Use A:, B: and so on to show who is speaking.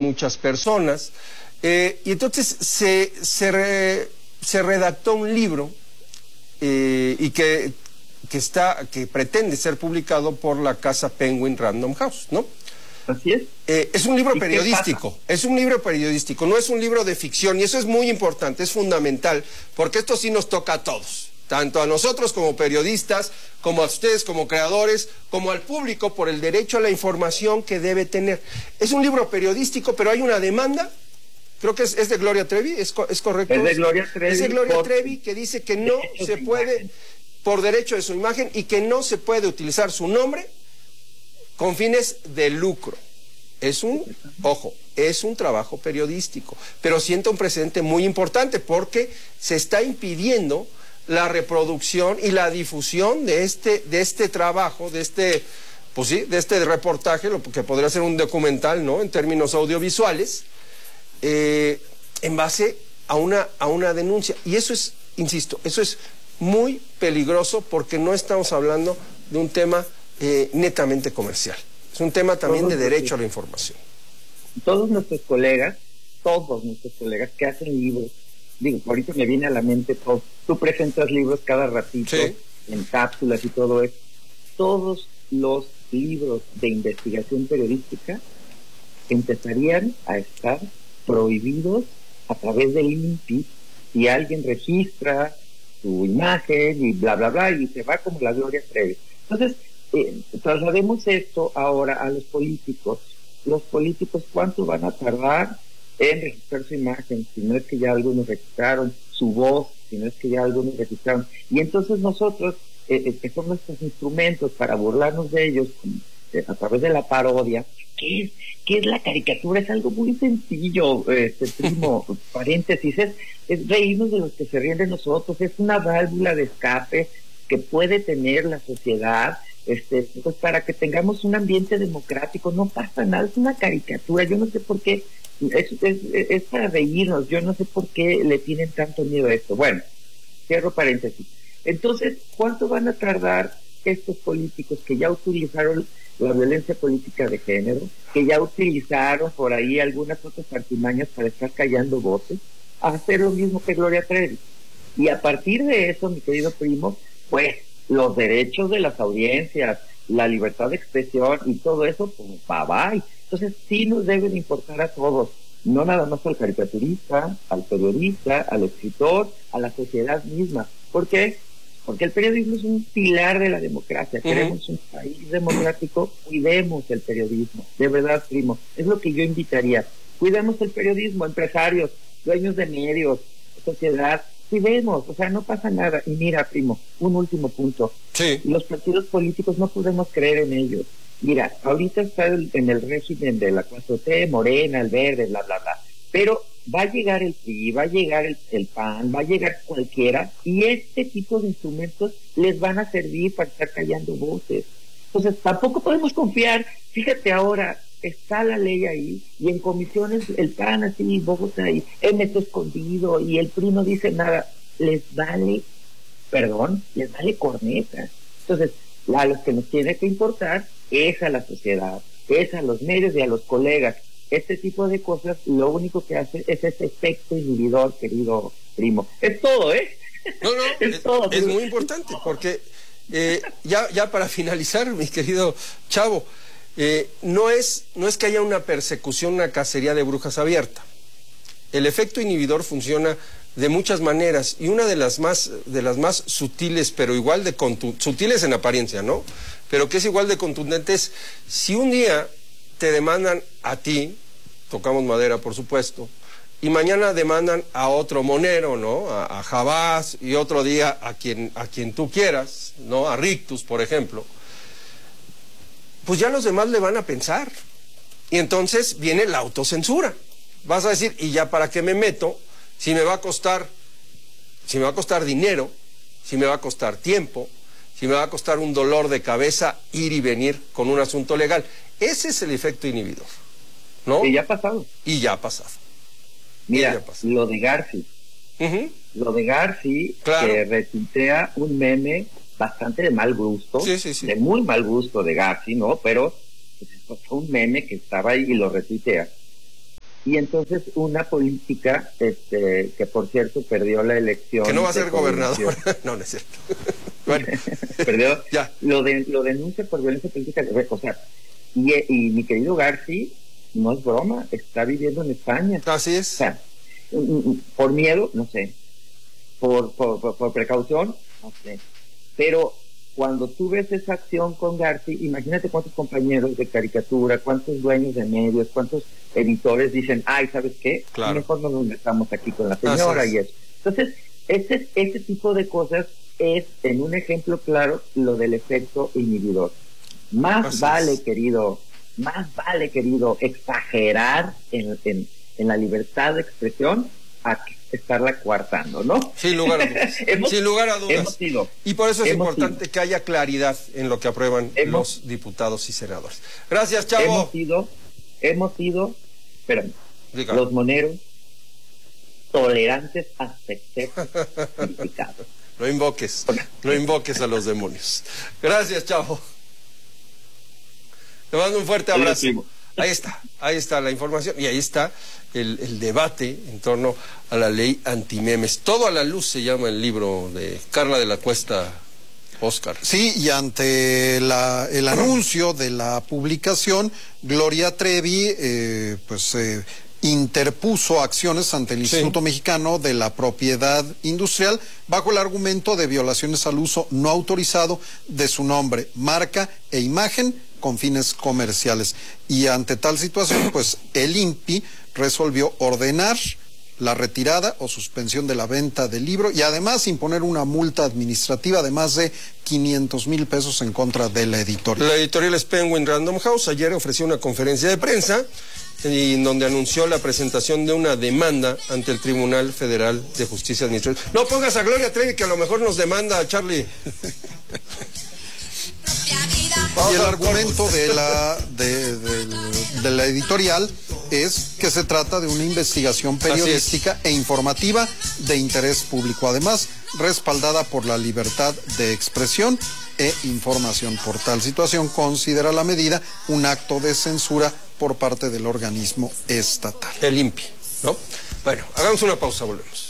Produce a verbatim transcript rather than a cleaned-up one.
A: muchas personas. Eh, y entonces se, se, re, se redactó un libro eh, y que, que, está, que pretende ser publicado por la casa Penguin Random House, ¿no?
B: Así es.
A: Eh, es un libro periodístico, es un libro periodístico, no es un libro de ficción, y eso es muy importante, es fundamental, porque esto sí nos toca a todos, tanto a nosotros como periodistas, como a ustedes como creadores, como al público, por el derecho a la información que debe tener. Es un libro periodístico, pero hay una demanda, creo que es, es de Gloria Trevi, ¿es, es correcto?
B: Es de Gloria Trevi.
A: Es de Gloria
B: por...
A: Trevi, que dice que no se puede, por derecho de su imagen, y que no se puede utilizar su nombre con fines de lucro. Es un, ojo, es un trabajo periodístico, pero sienta un precedente muy importante porque se está impidiendo la reproducción y la difusión de este, de este trabajo, de este, pues sí, de este reportaje, lo que podría ser un documental, ¿no?, en términos audiovisuales, eh, en base a una, a una denuncia. Y eso es, insisto, eso es muy peligroso porque no estamos hablando de un tema eh, netamente comercial. Es un tema también todos de derecho a la información.
B: Todos nuestros colegas, todos nuestros colegas que hacen libros, digo, ahorita me viene a la mente todo, tú presentas libros cada ratito, sí, en cápsulas y todo eso, todos los libros de investigación periodística empezarían a estar prohibidos a través del I N P I si alguien registra su imagen y bla, bla, bla, y se va como la Gloria Trevi. Entonces, Eh, traslademos esto ahora a los políticos. Los políticos, ¿cuánto van a tardar en registrar su imagen? Si no es que ya algunos registraron su voz, si no es que ya algunos registraron. Y entonces nosotros, eh, eh, que son nuestros instrumentos para burlarnos de ellos eh, a través de la parodia, ¿qué es, qué es la caricatura? Es algo muy sencillo, este primo, paréntesis, es, es reírnos de los que se ríen de nosotros, es una válvula de escape que puede tener la sociedad, este, pues para que tengamos un ambiente democrático. No pasa nada, es una caricatura, yo no sé por qué, es, es, es para reírnos, yo no sé por qué le tienen tanto miedo a esto. Bueno, cierro paréntesis. Entonces, ¿cuánto van a tardar estos políticos que ya utilizaron la violencia política de género, que ya utilizaron por ahí algunas otras artimañas para estar callando voces, a hacer lo mismo que Gloria Trevi? Y a partir de eso, mi querido primo, pues los derechos de las audiencias, la libertad de expresión y todo eso, pues bye bye. Entonces sí nos deben importar a todos, no nada más al caricaturista, al periodista, al escritor, a la sociedad misma. ¿Por qué? Porque el periodismo es un pilar de la democracia. Uh-huh. Queremos un país democrático, cuidemos el periodismo. De verdad, primo, es lo que yo invitaría. Cuidemos el periodismo, empresarios, dueños de medios, sociedad, cuidemos, o sea, no pasa nada. Y mira, primo, un último punto.
A: Sí.
B: Los partidos políticos no podemos creer en ellos. Mira, ahorita está el, en el régimen de la cuatro T, Morena, el Verde, bla, bla, bla. Pero va a llegar el P R I, va a llegar el, el P A N, va a llegar cualquiera, y este tipo de instrumentos les van a servir para estar callando voces. Entonces, tampoco podemos confiar. Fíjate ahora, está la ley ahí, y en comisiones el P A N así, Bogotá y M está escondido, y el P R I no dice nada. Les vale, perdón, les vale corneta. Entonces, a los que nos tiene que importar es a la sociedad, es a los medios y a los colegas. Este tipo de cosas lo único que hace es ese efecto inhibidor, querido primo. Es todo, ¿eh?
A: No, no, es, es, todo, es muy importante, porque eh, ya, ya para finalizar, mi querido Chavo, eh, no es, no es que haya una persecución, una cacería de brujas abierta. El efecto inhibidor funciona de muchas maneras, y una de las más, de las más sutiles, pero igual de contundentes, sutiles en apariencia, ¿no?, pero que es igual de contundente, es si un día te demandan a ti, tocamos madera por supuesto, y mañana demandan a otro monero, ¿no?, a, a Jabás, y otro día a quien, a quien tú quieras, ¿no?, a Rictus, por ejemplo, pues ya los demás le van a pensar, y entonces viene la autocensura. Vas a decir, ¿y ya para qué me meto? Si me va a costar, si me va a costar dinero, si me va a costar tiempo, si me va a costar un dolor de cabeza ir y venir con un asunto legal. Ese es el efecto inhibidor, ¿no?
B: Y ya ha pasado.
A: Y ya ha pasado.
B: Mira,
A: ya ha pasado.
B: Lo de Garci. Uh-huh. Lo de Garci, claro, que retuitea un meme bastante de mal gusto,
A: sí, sí, sí.
B: de muy mal gusto de Garci, ¿no? Pero pues, fue un meme que estaba ahí y lo retuitea. Y entonces una política, este, que por cierto perdió la elección.
A: Que no va a ser gobernador. No, no es cierto. Bueno.
B: Perdió.
A: Ya.
B: Lo, de, lo denuncia por violencia política. O sea, y, y mi querido Garci, no es broma, está viviendo en España.
A: Así es.
B: O sea, por miedo, no sé. Por, por, por, por precaución, no sé. Pero cuando tú ves esa acción con Garci, imagínate cuántos compañeros de caricatura, cuántos dueños de medios, cuántos editores dicen, ay, ¿sabes qué?
A: Claro.
B: Mejor no nos metamos aquí con la señora y eso. Entonces, ese, ese tipo de cosas es, en un ejemplo claro, lo del efecto inhibidor. Más
A: Así
B: vale,
A: es.
B: querido, más vale, querido, exagerar en, en, en la libertad de expresión a estarla coartando, ¿no?
A: Sin lugar a dudas.
B: hemos,
A: Sin lugar a dudas.
B: Hemos sido,
A: y por eso es
B: hemos
A: importante
B: sido.
A: que haya claridad en lo que aprueban
B: Hemos,
A: los diputados y senadores. Gracias, Chavo.
B: Hemos sido, hemos sido, espérame,
A: Diga.
B: los moneros tolerantes hasta exceso criticados.
A: No invoques, no invoques a los demonios. Gracias, Chavo. Le mando un fuerte abrazo. Ahí está, ahí está la información y ahí está el, el debate en torno a la ley antimemes. Todo a la luz se llama el libro de Carla de la Cuesta, Oscar.
C: Sí, y ante la, el anuncio de la publicación, Gloria Trevi, eh, pues... Eh, interpuso acciones ante el Instituto sí. Mexicano de la Propiedad Industrial bajo el argumento de violaciones al uso no autorizado de su nombre, marca e imagen con fines comerciales. Y ante tal situación, pues el I N P I resolvió ordenar la retirada o suspensión de la venta del libro y además imponer una multa administrativa de más de quinientos mil pesos en contra de la editorial.
A: La editorial es Penguin Random House. Ayer ofreció una conferencia de prensa y en donde anunció la presentación de una demanda ante el Tribunal Federal de Justicia Administrativa. No pongas a Gloria Trevi, que a lo mejor nos demanda, Charlie.
C: Y el argumento de la, de, de, de la editorial es que se trata de una investigación periodística e informativa de interés público, además respaldada por la libertad de expresión e información. Por tal situación, considera la medida un acto de censura por parte del organismo estatal.
A: El I N P I, ¿no? Bueno, hagamos una pausa, volvemos.